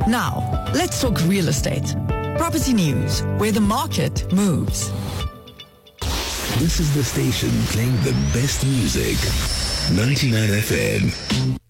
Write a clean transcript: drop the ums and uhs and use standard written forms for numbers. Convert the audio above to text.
Now, let's talk real estate. Property news, where the market moves. This is the station playing the best music. 99 FM.